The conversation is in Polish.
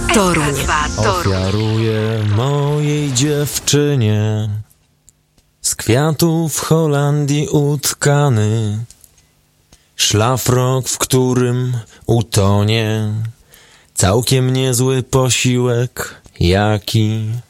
Toruń. Ofiaruję mojej dziewczynie z kwiatów w Holandii utkany szlafrok, w którym utonie całkiem niezły posiłek, jaki